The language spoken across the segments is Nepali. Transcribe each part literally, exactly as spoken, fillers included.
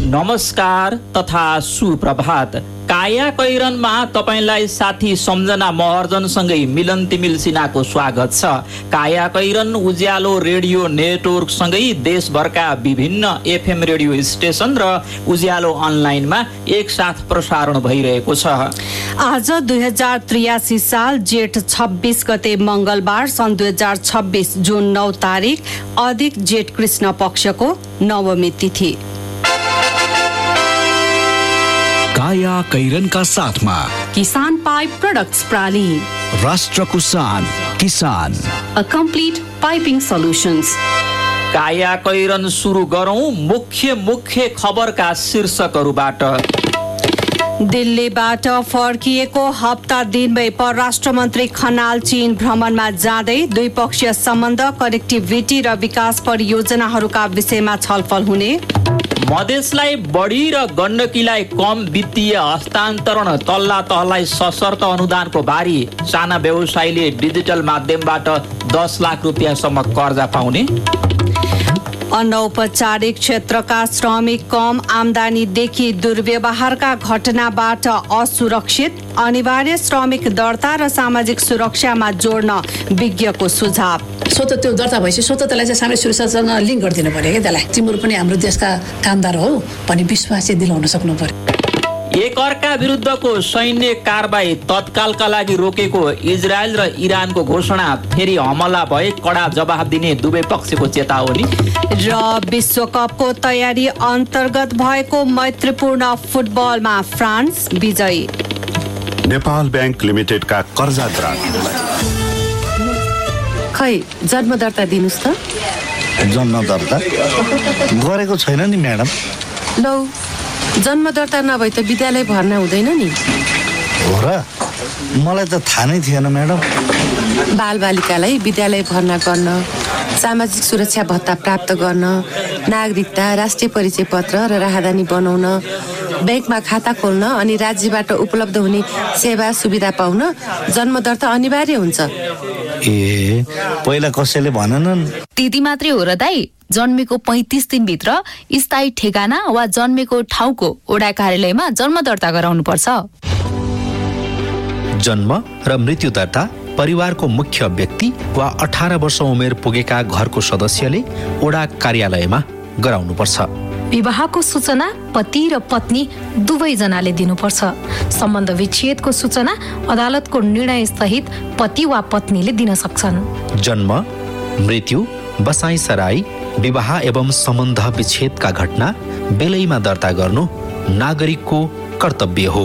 नमस्कार तथा सुप्रभात। काया कैरनमा तपाईलाई साथी सम्झना महर्जनसँगै मिलन तिमिल सिन्हाको स्वागत छ। काया कैरन उज्यालो रेडियो नेटवर्क सँगै देशभरका विभिन्न एफएम रेडियो स्टेशन र उज्यालो अनलाइनमा एकसाथ प्रसारण भइरहेको छ। आज दुई हजार त्रियासी साल जेठ छब्बीस गते मंगलबार सन् दुई हजार छब्बीस जुन नौ तारिक अधिक जेठ कृष्ण पक्षको नवमी तिथि। काया कैरनका साथमा किसान पाइप प्रोडक्ट्स प्राली, राष्ट्रको शान किसान, अ कम्प्लिट पाइपिङ सल्युशन्स। काया कैरन सुरु गरौं मुख्य मुख्य खबरका शीर्षकहरूबाट। दिल्लीबाट फर्किएको हप्ता दिनमै परराष्ट्र मन्त्री खनाल चीन भ्रमणमा जाँदै द्विपक्षीय सम्बन्ध, कनेक्टिभिटी र विकास परियोजनाहरूका विषयमा छलफल हुने। मधेसलाई बढी र गण्डकीलाई कम वित्तीय हस्तान्तरण, तल्ला तहलाई सशर्त अनुदानको बारी, साना व्यवसायीले डिजिटल माध्यमबाट दस लाख रुपियाँसम्म कर्जा पाउने। अनौपचारिक क्षेत्रका श्रमिक कम आम्दानीदेखि दुर्व्यवहारका घटनाबाट असुरक्षित, अनिवार्य श्रमिक दर्ता र सामाजिक सुरक्षामा जोड्न विज्ञको सुझाव। स्वत त्यो दर्ता भएपछि स्वत त्यसलाई चाहिँ सामाजिक सुरक्षासँग लिङ्क गरिदिनु पर्यो क्या। त्यसलाई तिमीहरू पनि हाम्रो देशका कामदार हो भन्ने विश्वास चाहिँ दिलाउन सक्नु पर्यो। एक अर्का विरुद्धको सैन्य कारबाही तत्कालका लागि रोकेको इजरायल र इरानको घोषणा, फेरि हमला भए कडा जवाफ दिने दुवै पक्षको चेतावनी। र विश्वकपको तयारी अन्तर्गत भएको मैत्रीपूर्ण फुटबलमा फ्रान्स विजयी। नेपाल ब्याङ्क लिमिटेडका कर्जा ग्राहक खै जन्म दर्ता दिनुस् त। जन्म दर्ता गरेको छैन नि म्याडम। लौ जन्म दर्ता नभए त विद्यालय भर्ना हुँदैन नि। हो र, मलाई त थाहा नै थिएन म्याडम। बालबालिकालाई विद्यालय भर्ना गर्न, सामाजिक सुरक्षा भत्ता प्राप्त गर्न, नागरिकता, राष्ट्रिय परिचय पत्र र राहदानी बनाउन, ब्याङ्कमा खाता खोल्न अनि राज्यबाट उपलब्ध हुने सेवा सुविधा पाउन जन्म दर्ता अनिवार्य हुन्छ। ए पहिला कसैले भनेनन्। त्यति मात्रै हो र दाइ? जन्मेको पैँतिस दिनभित्र स्थायी ठेगाना वा जन्मेको ठाउँको वडा कार्यालयमा जन्म दर्ता गराउनु पर्छ। जन्म र मृत्यु दर्ता परिवारको मुख्य व्यक्ति वा अठार वर्ष उमेर पुगेका घरको सदस्यले वडा कार्यालयमा गराउनुपर्छ। विवाहको सूचना पति र पत्नी दुवैजनाले दिनुपर्छ। सम्बन्ध विच्छेदको सूचना अदालतको निर्णय सहित पति वा पत्नीले दिन सक्छन्। जन्म, मृत्यु, बसाई सराई, विवाह एवं सम्बन्ध विच्छेदका घटना बेलैमा दर्ता गर्नु नागरिकको कर्तव्य हो।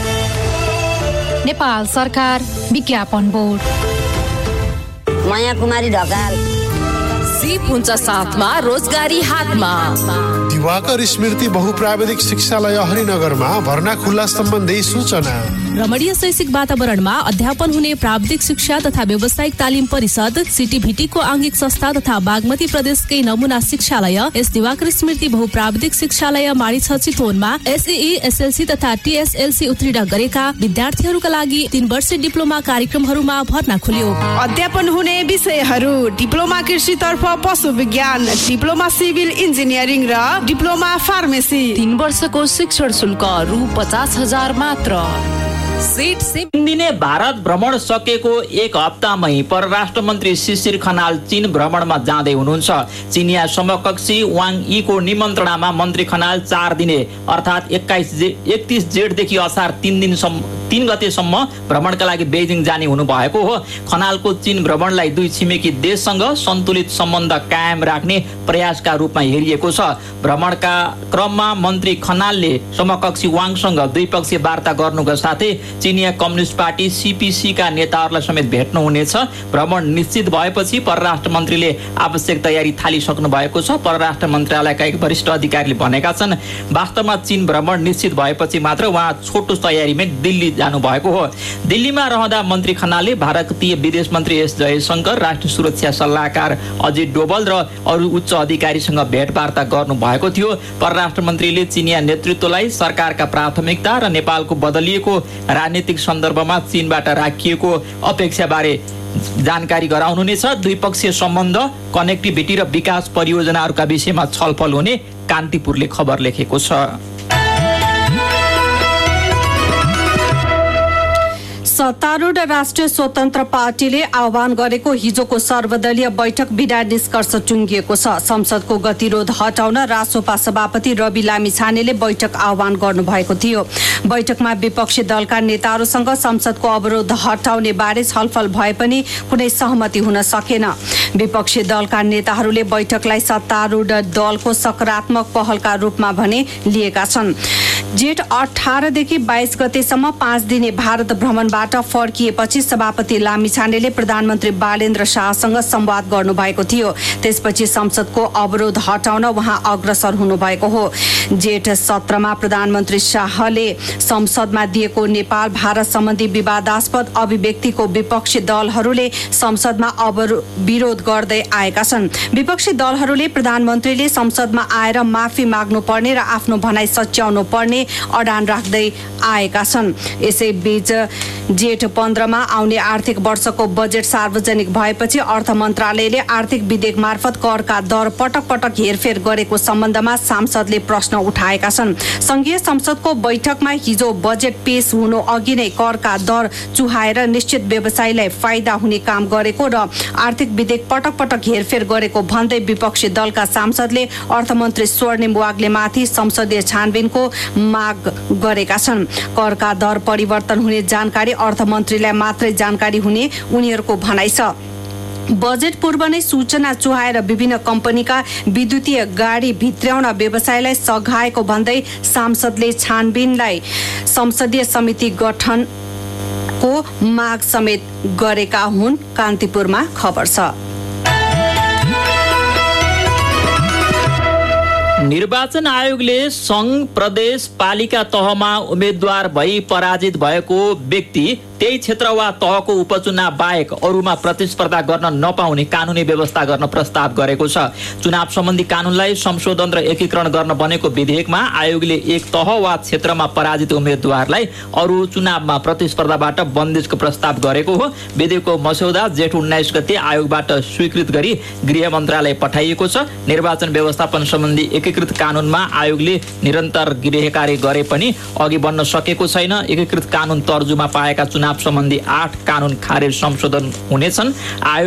नेपाल सरकार विज्ञापन बोर्ड। माया कुमारी ढकाल। सिप हुन्छ साथमा, रोजगारी हातमा। दिवाकर स्मृति बहुप्राविधिक शिक्षालय हरिनगरमा भर्ना खुल्ला सम्बन्धी सूचना। रमणीय शैक्षिक वातावरणमा अध्यापन हुने प्राविधिक शिक्षा तथा व्यावसायिक तालिम परिषद, सिटिभिटीको आंगिक संस्था तथा बागमती प्रदेशकै नमुना शिक्षालय यस दिवाकर स्मृति बहुप्राविधिक शिक्षालय मारिछ चितवनमा एसई, एसएलसी तथा टीएसएलसी उत्तीर्ण गरेका विद्यार्थीहरूका लागि तीन वर्षीय डिप्लोमा कार्यक्रमहरूमा भर्ना खुल्यो। अध्यापन हुने विषयहरू डिप्लोमा कृषितर्फ पशु विज्ञान, डिप्लोमा सिभिल इन्जिनियरिङ र डिप्लोमा फार्मेसी। तीन वर्षको शिक्षण शुल्क रु पचास हजार मात्र। सीट सिप दिने भारत भ्रमण सकेको एक हप्तामै परराष्ट्र मन्त्री शिशिर खनाल चीन भ्रमणमा जाँदै हुनुहुन्छ। चिनिया समकक्षी वाङ यीको निमन्त्रणामा मन्त्री खनाल चार दिने अर्थात् एक्काइस एकतिस जेठदेखि असार तीन दिनसम्म तीन गतेसम्म भ्रमणका लागि बेजिङ जाने हुनु भएको हो। खनालको चीन भ्रमणलाई दुई छिमेकी देशसँग सन्तुलित सम्बन्ध कायम राख्ने प्रयासका रूपमा हेरिएको छ। भ्रमणका क्रममा मन्त्री खनालले समकक्षी वाङसँग द्विपक्षीय वार्ता गर्नुका साथै चिनिया कम्युनिस्ट पार्टी सीपीसी का नेताहरूलाई समेत भेट्नु हुनेछ। भ्रमण निश्चित भएपछि परराष्ट्र मन्त्रीले आवश्यक तयारी थालिसक्नु भएको छ। परराष्ट्र मन्त्रालयका एक वरिष्ठ अधिकारीले भनेका छन्, वास्तवमा चीन भ्रमण निश्चित भएपछि मात्र उहाँ छोटो तयारीमै दिल्ली जानु भएको हो। दिल्लीमा रहँदा मन्त्री खनालले भारतीय विदेश मन्त्री एस जयशंकर, राष्ट्रिय सुरक्षा सल्लाहकार अजित डोभाल र अरू उच्च अधिकारीसँग भेटवार्ता गर्नु भएको थियो। परराष्ट्र मन्त्रीले चिनिया नेतृत्वलाई सरकारका प्राथमिकता र नेपालको बदलिएको राजनीतिक सन्दर्भमा चीनबाट राखिएको अपेक्षाबारे जानकारी गराउनुहुनेछ। द्विपक्षीय सम्बन्ध, कनेक्टिभिटी र विकास परियोजनाहरूका विषयमा छलफल हुने कान्तिपुरले खबर लेखेको छ। सत्तारूढ राष्ट्रिय स्वतन्त्र पार्टीले आह्वान गरेको हिजोको सर्वदलीय बैठक बिना निष्कर्ष टुङ्गिएको छ। संसदको गतिरोध हटाउन रासोपा सभापति रवि लामिछानेले बैठक आह्वान गर्नुभएको थियो। बैठकमा विपक्षी दलका नेताहरूसँग संसदको अवरोध हटाउने बारे छलफल भए पनि कुनै सहमति हुन सकेन। विपक्षी दलका नेताहरूले बैठकलाई सत्तारूढ दलको सकारात्मक पहलका रूपमा भने लिएका छन्। जेठ अठारदेखि बाइस गतेसम्म पाँच दिने भारत भ्रमणबाट फर्किएपछि सभापति लामिछानेले प्रधानमन्त्री बालेन्द्र शाहसँग संवाद गर्नुभएको थियो। त्यसपछि संसदको अवरोध हटाउन उहाँ अग्रसर हुनुभएको हो। जेठ सत्रमा प्रधानमन्त्री शाहले संसदमा दिएको नेपाल भारत सम्बन्धी विवादास्पद अभिव्यक्तिको विपक्षी दलहरूले संसदमा विरोध गर्दै आएका छन्। विपक्षी दलहरूले प्रधानमन्त्रीले संसदमा आएर माफी माग्नुपर्ने र आफ्नो भनाइ सच्याउनु पर्ने अडान राख्दै आएका छन्। यसैबीच जेठ पन्ध्रमा आउने आर्थिक वर्षको बजेट सार्वजनिक भएपछि अर्थ मन्त्रालयले आर्थिक विधेयक मार्फत करका दर पटक पटक हेरफेर गरेको सम्बन्धमा सांसदले प्रश्न उठाएका छन्। संघीय संसदको बैठकमा हिजो बजेट पेश हुनु अघि नै करका दर चुहाएर निश्चित व्यवसायीलाई फाइदा हुने काम गरेको र आर्थिक विधेयक पटक पटक हेरफेर गरेको भन्दै विपक्षी दलका सांसदले अर्थमन्त्री स्वर्णिम वाग्लेमाथि संसदीय छानबिनको माग गरेका छन्। करका दर परिवर्तन हुने जानकारी अर्थमन्त्रीलाई मात्रै जानकारी हुने उनीहरूको भनाइ छ। बजेट पूर्व नै सूचना चुहाएर विभिन्न कम्पनीका विद्युतीय गाडी भित्र्याउन व्यवसायलाई सघाएको भन्दै सांसदले छानबिनलाई संसदीय समिति गठनको माग समेत गरेका हुन्। कान्तिपुरमा खबर छ। निर्वाचन आयोगले संघ प्रदेश पालिका तहमा उम्मेद्वार भई पराजित भएको व्यक्ति त्यही क्षेत्र वा तहको उपचुनाव बाहेक अरूमा प्रतिस्पर्धा गर्न नपाउने कानुनी व्यवस्था गर्न प्रस्ताव गरेको छ। चुनाव सम्बन्धी कानूनलाई संशोधन र एकीकरण गर्न बनेको विधेयकमा आयोगले एक तह वा क्षेत्रमा पराजित उम्मेद्वारलाई अरू चुनावमा प्रतिस्पर्धाबाट बन्दिजको प्रस्ताव गरेको हो। विधेयकको मस्यौदा जेठ उन्नाइस गते आयोगबाट स्वीकृत गरी गृह मन्त्रालय पठाइएको छ। निर्वाचन व्यवस्थापन सम्बन्धी एकीकृत कानूनमा आयोगले निरन्तर गृह कार्य गरे पनि अघि बढ्न सकेको छैन। एकीकृत कानून तर्जुमा पाएका चुनाव सम्बन्धी आठ कानून खारेज संशोधन हुनेछन्।